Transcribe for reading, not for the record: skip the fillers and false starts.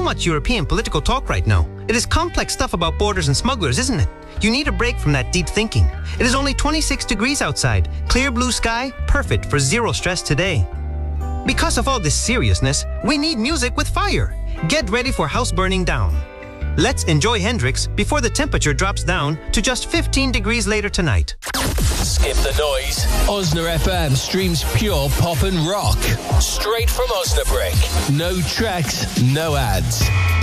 much European political talk right now. It is complex stuff about borders and smugglers, isn't it? You need a break from that deep thinking. It is only 26 degrees outside. Clear blue sky, perfect for zero stress today. Because of all this seriousness, we need music with fire. Get ready for House Burning Down. Let's enjoy Hendrix before the temperature drops down to just 15 degrees later tonight. Skip the noise. Osna FM streams pure pop and rock. Straight from Osnabrück. No tracks, no ads.